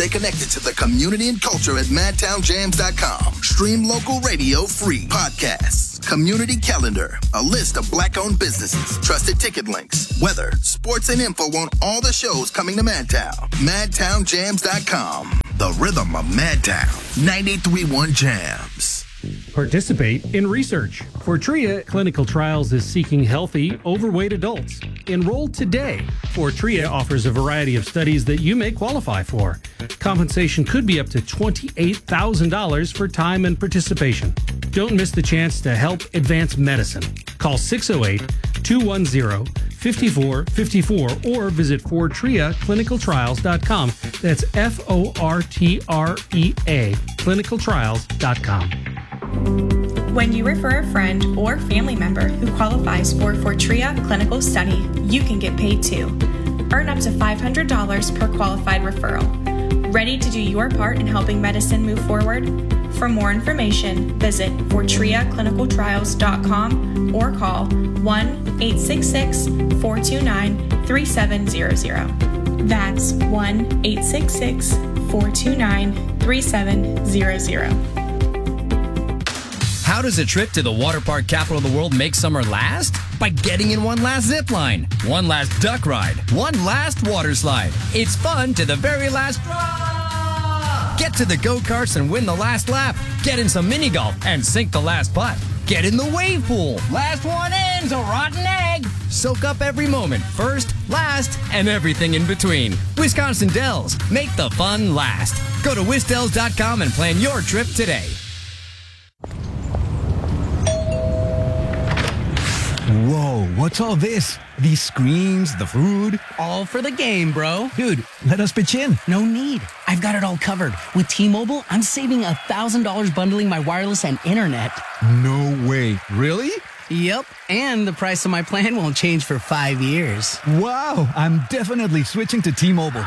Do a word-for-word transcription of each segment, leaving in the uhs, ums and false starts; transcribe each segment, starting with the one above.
Stay connected to the community and culture at madtown jams dot com. Stream local radio free. Podcasts, community calendar, a list of black-owned businesses, trusted ticket links, weather, sports, and info on all the shows coming to Madtown. madtown jams dot com. The rhythm of Madtown. ninety-three point one Jams. Participate in research. Fortrea Clinical Trials is seeking healthy, overweight adults. Enroll today. Fortrea offers a variety of studies that you may qualify for. Compensation could be up to twenty-eight thousand dollars for time and participation. Don't miss the chance to help advance medicine. Call six oh eight, two one zero, five four five four or visit fortrea clinical trials dot com. That's F O R T R E A, clinical trials dot com. When you refer a friend or family member who qualifies for Fortrea Clinical Study, you can get paid too. Earn up to five hundred dollars per qualified referral. Ready to do your part in helping medicine move forward? For more information, visit fortrea clinical trials dot com or call one eight six six, four two nine, three seven zero zero. That's one eight six six, four two nine, three seven zero zero. How does a trip to the water park capital of the world make summer last? By getting in one last zip line, one last duck ride, one last water slide. It's fun to the very last drop. Get to the go-karts and win the last lap. Get in some mini golf and sink the last putt. Get in the wave pool. Last one in's a rotten egg. Soak up every moment, first, last, and everything in between. Wisconsin Dells. Make the fun last. Go to wisdells dot com and plan your trip today. Whoa, what's all this? These screens, the food? All for the game, bro. Dude, let us pitch in. No need. I've got it all covered. With T-Mobile, I'm saving one thousand dollars bundling my wireless and internet. No way. Really? Yep, and the price of my plan won't change for five years. Wow, I'm definitely switching to T-Mobile.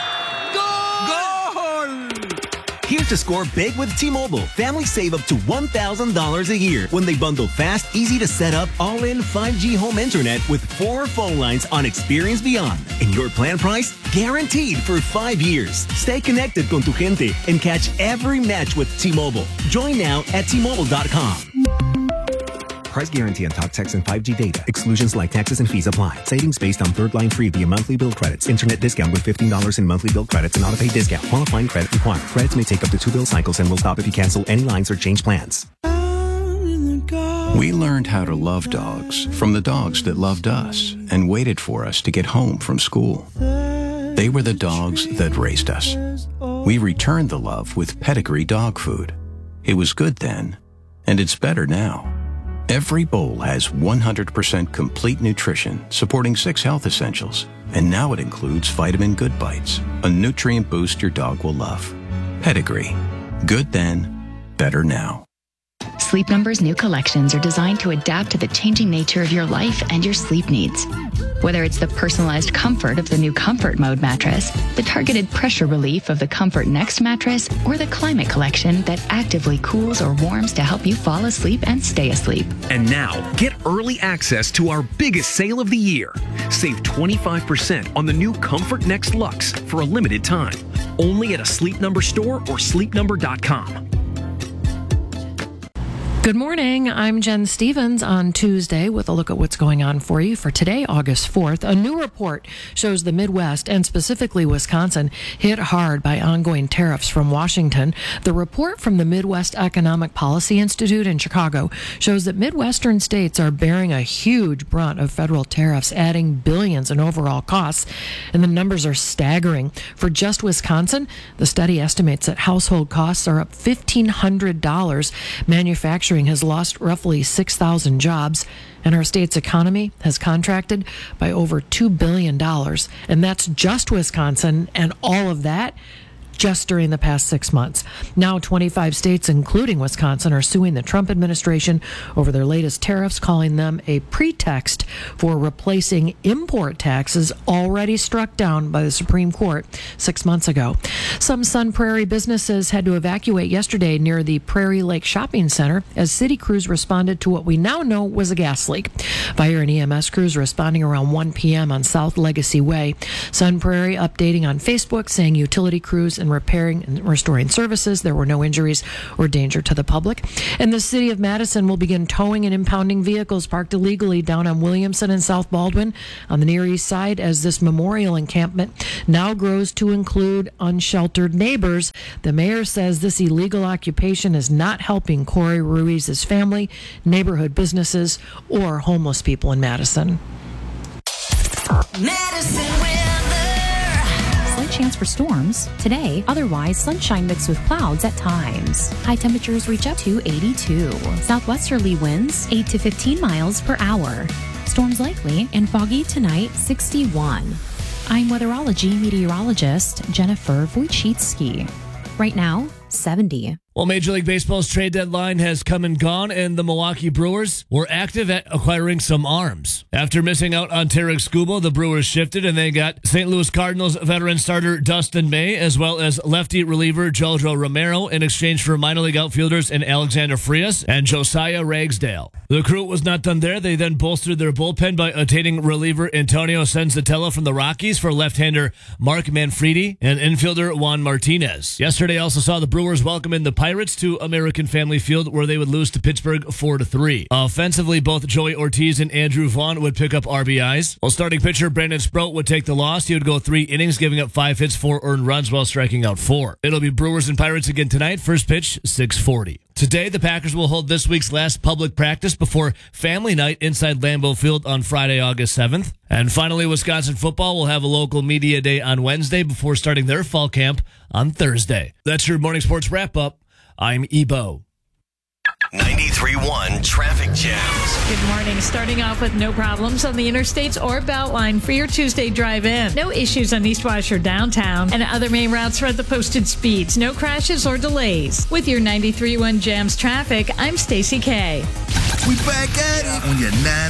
Here to score big with T-Mobile. Families save up to one thousand dollars a year when they bundle fast, easy to set up, all-in five G home internet with four phone lines on Experience Beyond. And your plan price? Guaranteed for five years. Stay connected con tu gente and catch every match with T-Mobile. Join now at T Mobile dot com. Price guarantee on talk, text, and five G data. Exclusions like taxes and fees apply. Savings based on third line free via monthly bill credits. Internet discount with fifteen dollars in monthly bill credits and auto-pay discount. Qualifying credit required. Credits may take up to two bill cycles and will stop if you cancel any lines or change plans. We learned how to love dogs from the dogs that loved us and waited for us to get home from school. They were the dogs that raised us. We returned the love with Pedigree dog food. It was good then, and it's better now. Every bowl has one hundred percent complete nutrition, supporting six health essentials. And now it includes Vitamin Good Bites, a nutrient boost your dog will love. Pedigree. Good then, better now. Sleep Number's new collections are designed to adapt to the changing nature of your life and your sleep needs. Whether it's the personalized comfort of the new Comfort Mode mattress, the targeted pressure relief of the Comfort Next mattress, or the Climate Collection that actively cools or warms to help you fall asleep and stay asleep. And now, get early access to our biggest sale of the year. Save twenty-five percent on the new Comfort Next Luxe for a limited time. Only at a Sleep Number store or sleep number dot com. Good morning. I'm Jen Stevens on Tuesday with a look at what's going on for you for today, August fourth. A new report shows the Midwest and specifically Wisconsin hit hard by ongoing tariffs from Washington. The report from the Midwest Economic Policy Institute in Chicago shows that Midwestern states are bearing a huge brunt of federal tariffs, adding billions in overall costs, and the numbers are staggering. For just Wisconsin, the study estimates that household costs are up fifteen hundred dollars. Manufacturing has lost roughly six thousand jobs, and our state's economy has contracted by over two billion dollars. And that's just Wisconsin, and all of that just during the past six months. Now, twenty-five states, including Wisconsin, are suing the Trump administration over their latest tariffs, calling them a pretext for replacing import taxes already struck down by the Supreme Court six months ago. Some Sun Prairie businesses had to evacuate yesterday near the Prairie Lake Shopping Center as city crews responded to what we now know was a gas leak. Fire and E M S crews responding around one p.m. on South Legacy Way. Sun Prairie updating on Facebook saying utility crews in repairing and restoring services. There were no injuries or danger to the public. And the city of Madison will begin towing and impounding vehicles parked illegally down on Williamson and South Baldwin on the Near East Side as this memorial encampment now grows to include unsheltered neighbors. The mayor says this illegal occupation is not helping Corey Ruiz's family, neighborhood businesses, or homeless people in Madison. Madison weather. Slight chance for storms today. Otherwise, sunshine mixed with clouds at times. High temperatures reach up to eighty-two. Southwesterly winds eight to fifteen miles per hour. Storms likely and foggy tonight, sixty-one. I'm weatherology meteorologist Jennifer Wojcicki. Right now, seventy. Well, Major League Baseball's trade deadline has come and gone, and the Milwaukee Brewers were active at acquiring some arms. After missing out on Tarek Skubal, the Brewers shifted, and they got Saint Louis Cardinals veteran starter Dustin May, as well as lefty reliever Jojo Romero in exchange for minor league outfielders in Alexander Frias and Josiah Ragsdale. The crew was not done there. They then bolstered their bullpen by attaining reliever Antonio Senzatella from the Rockies for left-hander Mark Manfredi and infielder Juan Martinez. Yesterday also saw the Brewers welcome in the Pirates to American Family Field, where they would lose to Pittsburgh four to three. Offensively, both Joey Ortiz and Andrew Vaughn would pick up R B Is, while starting pitcher Brandon Sproat would take the loss. He would go three innings, giving up five hits, four earned runs, while striking out four. It'll be Brewers and Pirates again tonight. First pitch, six forty. Today, the Packers will hold this week's last public practice before family night inside Lambeau Field on Friday, August seventh. And finally, Wisconsin football will have a local media day on Wednesday before starting their fall camp on Thursday. That's your morning sports wrap-up. I'm Ebo. ninety-three point one Traffic Jams. Good morning. Starting off with no problems on the interstates or Beltline for your Tuesday drive-in. No issues on East Wash or downtown. And other main routes are at the posted speeds. No crashes or delays. With your ninety-three point one Jams traffic, I'm Stacey K. We back at it on your nine